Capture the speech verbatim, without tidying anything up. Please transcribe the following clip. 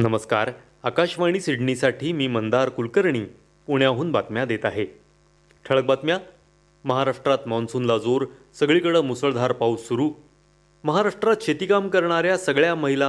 नमस्कार. आकाशवाणी सिडनीसाठी मी मंदार कुलकर्णी पुण्याहून बातम्या देत आहे. ठळक बातम्या. महाराष्ट्रात मान्सूनला जोर, सगळीकडे मुसळधार पाऊस सुरू. महाराष्ट्रात शेतीकाम करणाऱ्या सगळ्या महिला